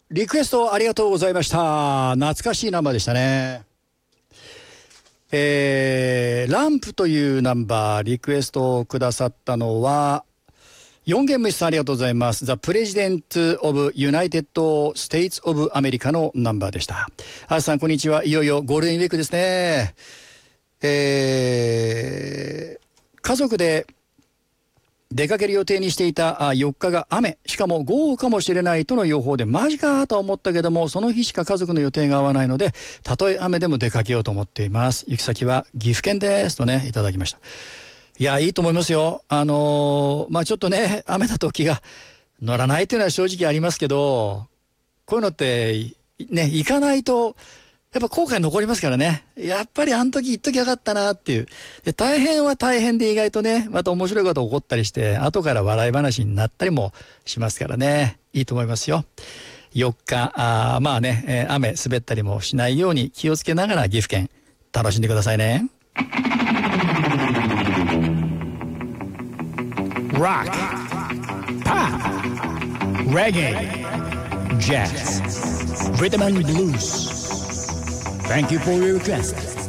リクエストありがとうございました。懐かしいナンバーでしたね。ランプというナンバーリクエストをくださったのは4弦虫さん、ありがとうございます。ザ・プレジデント・オブ・ユナイテッド・ステイツ・オブ・アメリカのナンバーでした。あーさん、こんにちは。いよいよゴールデンウィークですね。家族で出かける予定にしていた4日が雨、しかも豪雨かもしれないとの予報で、マジかと思ったけども、その日しか家族の予定が合わないので、たとえ雨でも出かけようと思っています。行き先は岐阜県ですとね、いただきました。いや、いいと思いますよ。ちょっとね、雨だと気が乗らないというのは正直ありますけど、こういうのってね、行かないとやっぱ後悔残りますからね。やっぱりあの時言っときゃよかったなっていう。で、大変は大変で意外とね、また面白いこと起こったりして、後から笑い話になったりもしますからね。いいと思いますよ。4日、雨滑ったりもしないように気をつけながら岐阜県楽しんでくださいね。 Rock, Pop, Reggae, Jazz, Rhythm and Blues. Thank you for your request.